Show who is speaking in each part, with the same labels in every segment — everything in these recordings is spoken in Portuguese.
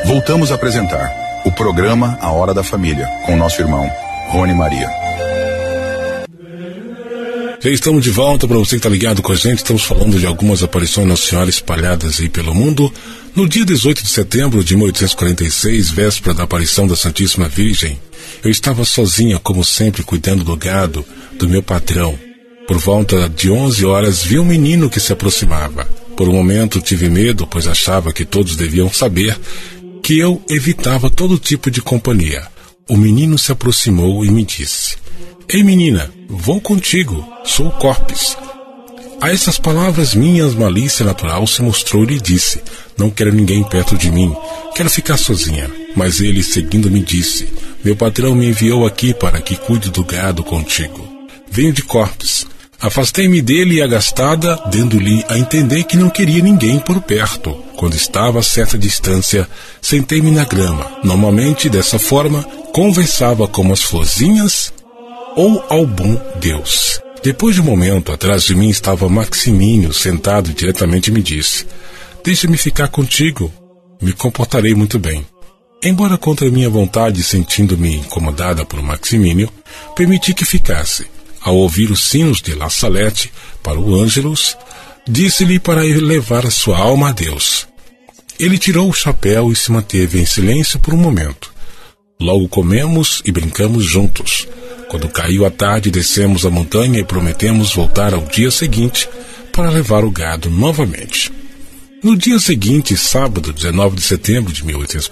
Speaker 1: Voltamos a apresentar o programa A Hora da Família, com nosso irmão Rony Maria.
Speaker 2: Já estamos de volta. Para você que está ligado com a gente, estamos falando de algumas aparições Nossa Senhora espalhadas aí pelo mundo. No dia 18 de setembro de 1846, véspera da aparição da Santíssima Virgem, eu estava sozinha, como sempre, cuidando do gado do meu patrão. Por volta de 11 horas, vi um menino que se aproximava. Por um momento tive medo, pois achava que todos deviam saber que eu evitava todo tipo de companhia. O menino se aproximou e me disse: "Ei, menina, vou contigo, sou Corpes." A essas palavras minhas, malícia natural se mostrou e lhe disse: "Não quero ninguém perto de mim, quero ficar sozinha." Mas ele, seguindo, me disse: "Meu patrão me enviou aqui para que cuide do gado contigo. Venho de Corpes." Afastei-me dele e agastada, dando-lhe a entender que não queria ninguém por perto. Quando estava a certa distância, sentei-me na grama. Normalmente, dessa forma, conversava com as florzinhas ou ao bom Deus. Depois de um momento, atrás de mim estava Maximínio, sentado, e diretamente me disse: "Deixa-me ficar contigo, me comportarei muito bem." Embora contra minha vontade, sentindo-me incomodada por Maximínio, permiti que ficasse. Ao ouvir os sinos de La Salette para o Ângelus, disse-lhe para levar a sua alma a Deus. Ele tirou o chapéu e se manteve em silêncio por um momento. Logo comemos e brincamos juntos. Quando caiu a tarde, descemos a montanha e prometemos voltar ao dia seguinte para levar o gado novamente. No dia seguinte, sábado, 19 de setembro de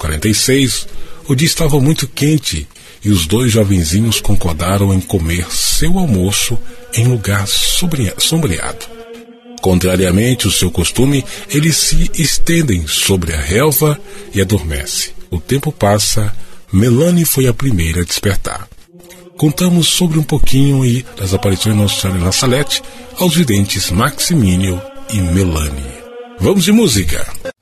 Speaker 2: 1846, o dia estava muito quente e os dois jovenzinhos concordaram em comer seu almoço em lugar sombreado. Contrariamente ao seu costume, eles se estendem sobre a relva e adormecem. O tempo passa, Melanie foi a primeira a despertar. Contamos sobre um pouquinho das aparições de Nossa Senhora em La Salette aos videntes Maximínio e Melanie. Vamos de música!